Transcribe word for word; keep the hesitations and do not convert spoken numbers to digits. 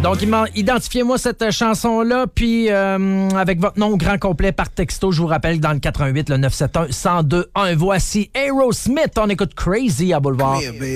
Donc, identifiez-moi cette chanson-là, puis euh, avec votre nom grand complet par texto, je vous rappelle dans le quatre un huit, le neuf sept un, un zéro deux un. Voici Aerosmith, on écoute Crazy à Boulevard.